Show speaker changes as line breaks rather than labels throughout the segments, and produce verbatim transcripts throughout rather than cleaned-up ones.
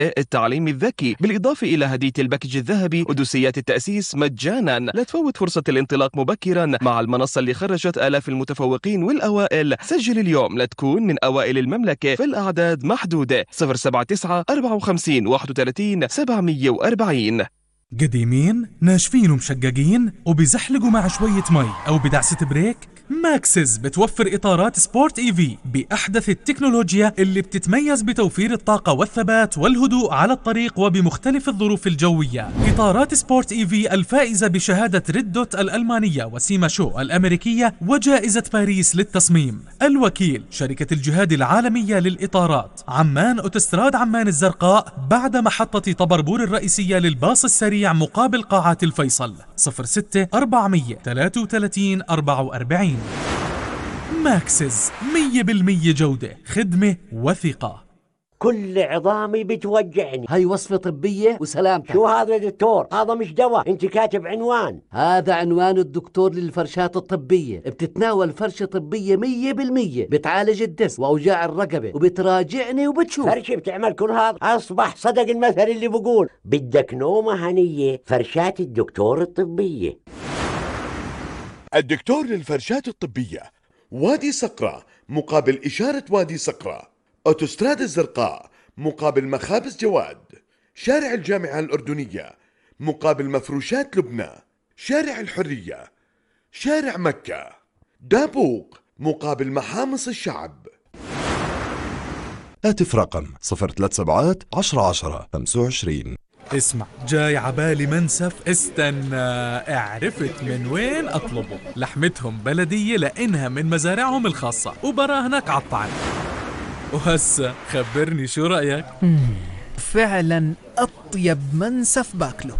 التعليم الذكي، بالإضافة إلى هدية الباكج الذهبي ودوسيات التأسيس مجانا. لا تفوت فرصة الانطلاق مبكرا مع المنصة اللي خرجت آلاف المتفوقين والأوائل. سجل اليوم لتكون من أوائل المملكة، في الأعداد محدودة. صفر سبعة تسعة أربعة وخمسين واحد وثلاثين سبعمية وأربعين.
قديمين ناشفين ومشققين وبيزحلقوا مع شوية مي أو بدعسة بريك؟ ماكسز بتوفر إطارات سبورت إي في بأحدث التكنولوجيا اللي بتتميز بتوفير الطاقة والثبات والهدوء على الطريق وبمختلف الظروف الجوية. إطارات سبورت إي في الفائزة بشهادة ريد دوت الألمانية وسيما شو الأمريكية وجائزة باريس للتصميم. الوكيل شركة الجهاد العالمية للإطارات، عمان أوتوستراد عمان الزرقاء بعد محطة طبربور الرئيسية للباص السريع مقابل قاعات الفيصل. صفر ستة أربعمية ثلاثة وثلاثين أربعة وأربعين. ماكسز مية بالمية جودة، خدمة وثقة.
كل عظامي بتوجعني.
هاي وصفة طبية وسلامتك.
شو هذا يا دكتور؟ هذا مش دواء، انت كاتب عنوان.
هذا عنوان الدكتور للفرشات الطبية، بتتناول فرشة طبية مية بالمية، بتعالج الدس وأوجاع الرقبة وبتراجعني وبتشوف.
فرشة بتعمل كل هذا؟ أصبح صدق المثل اللي بقول بدك نومة هنية، فرشات الدكتور الطبية.
الدكتور للفرشات الطبية، وادي صقرة مقابل إشارة وادي صقرة، أوتوستراد الزرقاء مقابل مخابز جواد، شارع الجامعة الأردنية مقابل مفروشات لبنى، شارع الحرية، شارع مكة، دابوق مقابل محامص الشعب.
هاتف رقم صفر ثلاث سبعات عشرة عشرة خمسة وعشرين.
اسمع، جاي عبالي منسف، استنى، عرفت من وين اطلبه. لحمتهم بلدية لانها من مزارعهم الخاصة وبراهنك عالطعم. وهسه خبرني شو رأيك؟
فعلا أطيب منسف باكله.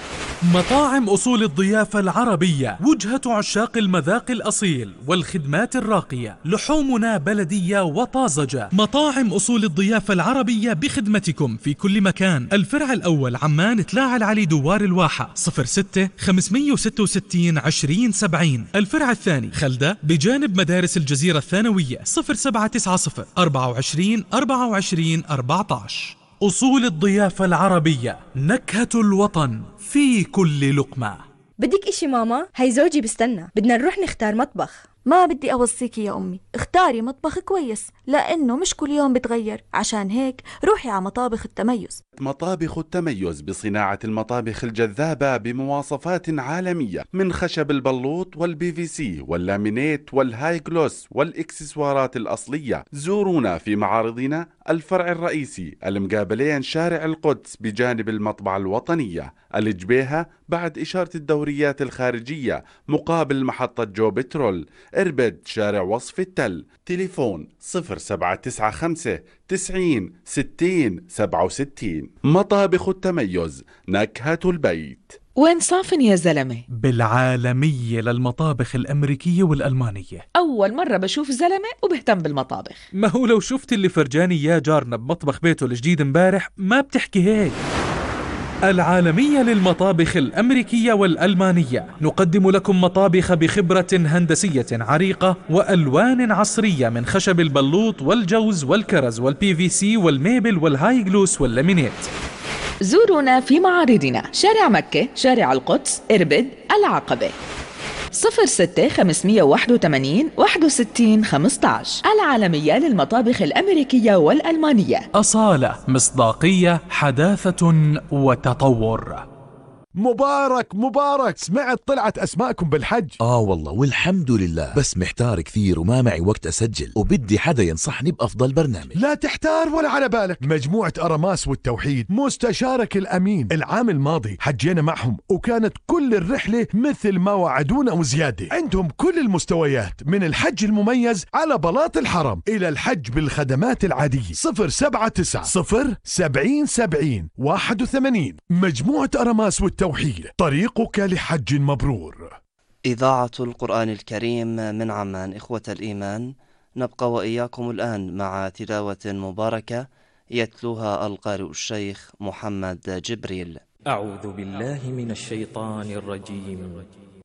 مطاعم أصول الضيافة العربية، وجهة عشاق المذاق الأصيل والخدمات الراقية. لحومنا بلدية وطازجة. مطاعم أصول الضيافة العربية بخدمتكم في كل مكان. الفرع الأول عمان تلاعة العلي دوار الواحة. صفر ستة خمسمية وستة وستين عشرين سبعين. الفرع الثاني خلدة بجانب مدارس الجزيرة الثانوية. صفر سبعة تسعة صفر أربعة وعشرين أربعة وعشرين أربعة عشر. أصول الضيافة العربية، نكهة الوطن في كل لقمة.
بدك إشي ماما؟ هاي زوجي بستنى، بدنا نروح نختار مطبخ.
ما بدي أوصيكي يا أمي، اختاري مطبخ كويس لأنه مش كل يوم بتغير. عشان هيك روحي على مطابخ التميز.
مطابخ التميز بصناعة المطابخ الجذابة بمواصفات عالمية، من خشب البلوط والبي في سي واللامينيت والهاي جلوس والإكسسوارات الأصلية. زورونا في معارضنا الفرع الرئيسي المقابلين شارع القدس بجانب المطبعة الوطنية، الجبيهة بعد إشارة الدوريات الخارجية مقابل محطة جو بترول، إربد شارع وصف التل. تليفون صفر سبعة تسعة خمسة تسعين ستين سبعة وستين. مطابخ التميز، نكهة البيت.
وين صافن يا زلمة؟
بالعالمية للمطابخ الأمريكية والألمانية.
أول مرة بشوف زلمة وبهتم بالمطابخ.
ما هو لو شفت اللي فرجاني يا جارنا بمطبخ بيته الجديد امبارح ما بتحكي هيك. العالمية للمطابخ الأمريكية والألمانية، نقدم لكم مطابخ بخبرة هندسية عريقة وألوان عصرية من خشب البلوط والجوز والكرز والبي في سي والميبل والهاي جلوس واللامينيت.
زورونا في معارضنا شارع مكة، شارع القدس، إربد، العقبة. صفر ستة خمسمية واحد وثمانين واحد وستين خمسة عشر. العالمية للمطابخ الأمريكية والألمانية،
أصالة، مصداقية، حداثة وتطور.
مبارك مبارك، سمعت طلعت أسماءكم بالحج.
آه والله والحمد لله، بس محتار كثير وما معي وقت أسجل، وبدي حدا ينصحني بأفضل برنامج.
لا تحتار ولا على بالك، مجموعة أرماس والتوحيد مستشارك الأمين. العام الماضي حجينا معهم وكانت كل الرحلة مثل ما وعدونا وزيادة. عندهم كل المستويات من الحج المميز على بلاط الحرم إلى الحج بالخدمات العادية. صفر سبعة تسعة صفر سبعين سبعين واحد وثمانين. مجموعة أرماس والتوحيد، طريقك لحج مبرور.
إذاعة القرآن الكريم من عمان. إخوة الإيمان، نبقى وإياكم الآن مع تلاوة مباركة يتلوها القارئ الشيخ محمد جبريل.
أعوذ بالله من الشيطان الرجيم.